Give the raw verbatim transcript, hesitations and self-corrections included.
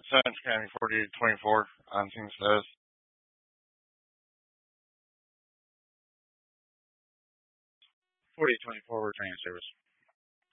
Science County forty-eight twenty-four on Team says. forty-eight twenty-four returning service.